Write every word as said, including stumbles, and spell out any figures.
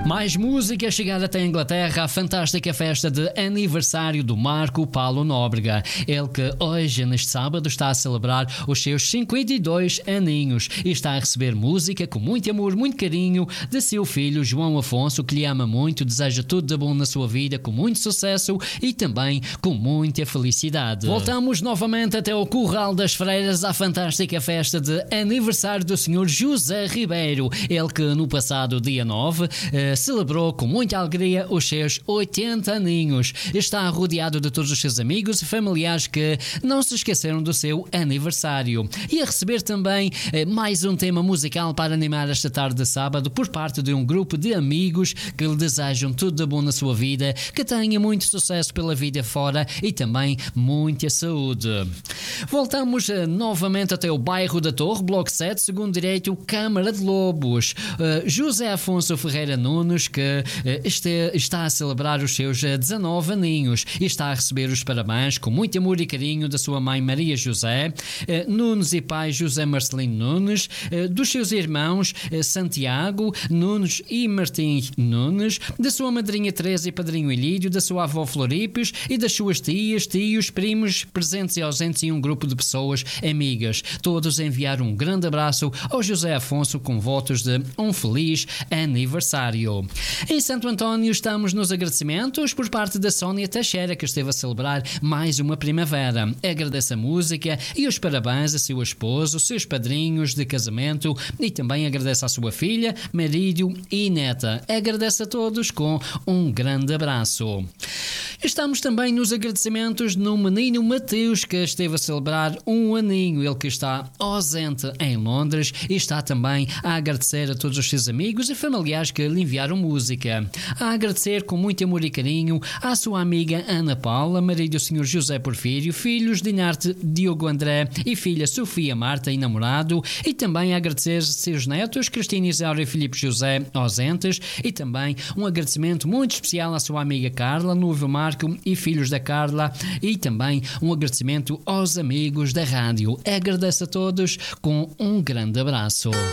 Mais música chegar até a Inglaterra, a fantástica festa de aniversário do Marco Paulo Nóbrega. Ele que hoje, neste sábado, está a celebrar os seus cinquenta e dois aninhos e está a receber música com muito amor, muito carinho de seu filho João Afonso, que lhe ama muito, deseja tudo de bom na sua vida, com muito sucesso e também com muita felicidade. Voltamos novamente até o Curral das Freiras, à fantástica festa de aniversário do senhor José Ribeiro. Ele que no passado dia nove eh, celebrou com muita alegria os seus oitenta aninhos. Está rodeado de todos os seus amigos e familiares que não se esqueceram do seu aniversário. E a receber também eh, mais um tema musical para animar esta tarde de sábado por parte de um grupo de amigos que lhe desejam tudo de bom na sua vida, que tenha muito sucesso pela vida fora e também muita saúde. Voltamos eh, novamente até o bairro da Torre, Bloco sete, segundo direito, Câmara de Lobos. Uh, José Afonso Ferreira Nunes, que uh, este, está a celebrar os seus uh, dezanove aninhos e está a receber os parabéns com muito amor e carinho da sua mãe Maria José, uh, Nunes e pai José Marcelino Nunes, uh, dos seus irmãos uh, Santiago Nunes e Martim Nunes, da sua madrinha Teresa e padrinho Ilídio, da sua avó Florípios e das suas tias, tios, primos, presentes e ausentes e um grupo de pessoas amigas. Todos enviar um grande abraço ao José Afonso com votos de um feliz aniversário. Em Santo António estamos nos agradecimentos por parte da Sónia Teixeira, que esteve a celebrar mais uma primavera. Agradece a música e os parabéns a seu esposo, seus padrinhos de casamento e também agradece à sua filha, marido e neta. Agradece a todos com um grande abraço. Estamos também nos agradecimentos no menino Mateus, que esteve a celebrar um aninho. Ele que está ausente em Londres e está também a agradecer a todos os seus amigos e familiares que lhe enviaram música. A agradecer com muito amor e carinho à sua amiga Ana Paula, marido do senhor José Porfírio, filhos Dinarte, Diogo André e filha Sofia Marta e namorado, e também a agradecer seus netos Cristina Isaura e Filipe José ausentes, e também um agradecimento muito especial à sua amiga Carla, noivo Marco e filhos da Carla, e também um agradecimento aos amigos da rádio. Agradeço a todos com um grande abraço.